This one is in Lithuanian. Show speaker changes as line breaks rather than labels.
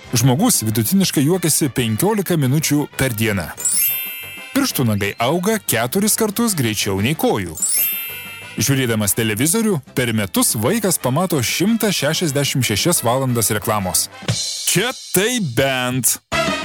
Žmogus vidutiniškai juokiasi 15 minučių per dieną. Pirštų nagai auga 4 kartus greičiau nei kojų. Žiūrėdamas televizorių, per metus vaikas pamato 166 valandas reklamos. Čia tai bent.